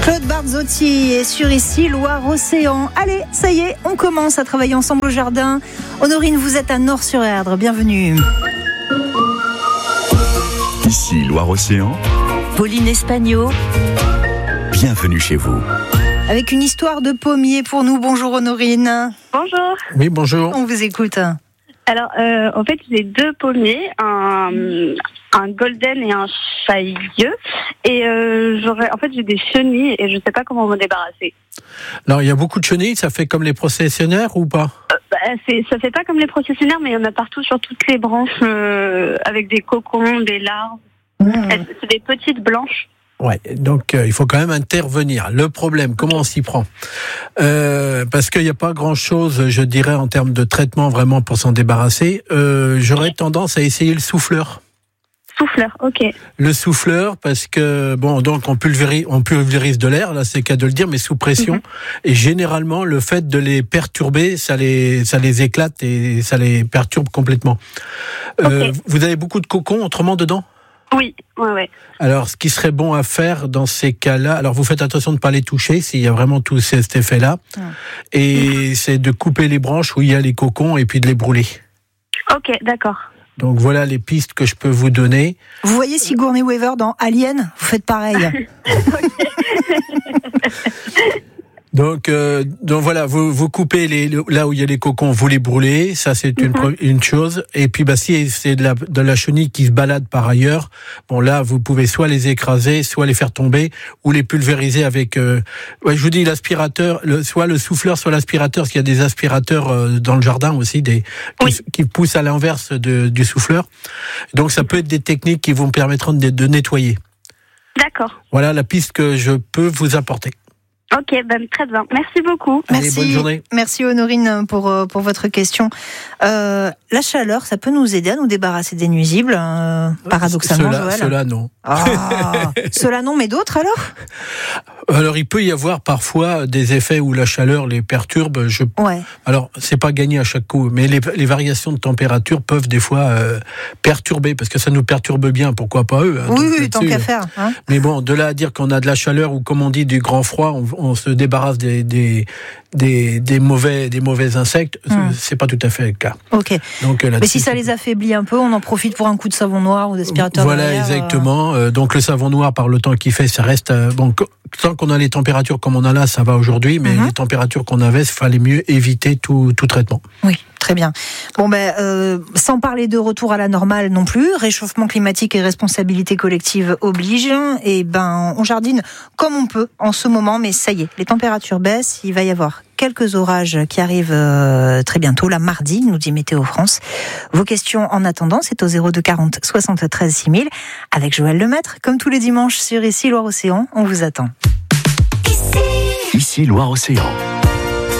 Claude Barzotti est sur ici, Loire-Océan. Allez, ça y est, on commence à travailler ensemble au jardin. Honorine, vous êtes à Nort-sur-Erdre, bienvenue. Ici Loire-Océan. Pauline Espagno. Bienvenue chez vous. Avec une histoire de pommier pour nous. Bonjour Honorine. Bonjour. Oui, bonjour. On vous écoute. Alors, en fait, j'ai deux pommiers, un golden et un chailleux. Et j'ai des chenilles et je ne sais pas comment m'en débarrasser. Alors, il y a beaucoup de chenilles, ça fait comme les processionnaires ou pas ? Ça fait pas comme les processionnaires, mais il y en a partout sur toutes les branches, avec des cocons, des larves. C'est des petites blanches. Ouais, donc il faut quand même intervenir. Le problème, comment on s'y prend ? Parce qu'il n'y a pas grand-chose, je dirais, en termes de traitement vraiment pour s'en débarrasser. J'aurais tendance à essayer le souffleur. Souffleur, ok. Le souffleur, parce que donc on pulvérise de l'air, là c'est le cas de le dire, mais sous pression. Et généralement, le fait de les perturber, ça les éclate et ça les perturbe complètement. Okay. Vous avez beaucoup de cocons autrement dedans ? Oui, ouais. Alors, ce qui serait bon à faire dans ces cas-là, alors vous faites attention de ne pas les toucher s'il y a vraiment tout cet effet-là, et c'est de couper les branches où il y a les cocons et puis de les brûler. Ok, d'accord. Donc voilà les pistes que je peux vous donner. Vous voyez Sigourney Weaver dans Alien ? Vous faites pareil. Donc voilà, vous coupez là où il y a les cocons, vous les brûlez, ça c'est une chose. Et puis si c'est de la chenille qui se balade par ailleurs, là vous pouvez soit les écraser, soit les faire tomber, ou les pulvériser avec. Je vous dis l'aspirateur, soit le souffleur, soit l'aspirateur, parce qu'il y a des aspirateurs dans le jardin aussi, qui poussent à l'inverse du souffleur. Donc ça peut être des techniques qui vous permettront de nettoyer. D'accord. Voilà la piste que je peux vous apporter. Ok, très bien. Merci beaucoup. Allez, Merci, bonne journée. Merci Honorine pour votre question. La chaleur, ça peut nous aider à nous débarrasser des nuisibles, paradoxalement, Joël. Cela non. Cela non, mais d'autres alors ? Alors il peut y avoir parfois des effets où la chaleur les perturbe. Alors c'est pas gagné à chaque coup, mais les variations de température peuvent des fois perturber, parce que ça nous perturbe bien. Pourquoi pas eux ? Oui, tant qu'à faire. Mais de là à dire qu'on a de la chaleur ou comme on dit du grand froid, on se débarrasse des mauvais insectes, c'est pas tout à fait le cas. Ok. Donc, mais si ça les affaiblit un peu, on en profite pour un coup de savon noir ou d'aspirateur. Voilà, exactement. Donc le savon noir, par le temps qu'il fait, ça reste. Tant qu'on a les températures comme on a là, ça va aujourd'hui, mais les températures qu'on avait, il fallait mieux éviter tout traitement. Oui. Très bien. Sans parler de retour à la normale non plus, réchauffement climatique et responsabilité collective oblige. On jardine comme on peut en ce moment, mais ça y est, les températures baissent. Il va y avoir quelques orages qui arrivent très bientôt, là mardi, nous dit Météo France. Vos questions en attendant, c'est au 02 40 73 6000 avec Joël Lemaître, comme tous les dimanches sur Ici Loire-Océan. On vous attend. Ici Loire-Océan.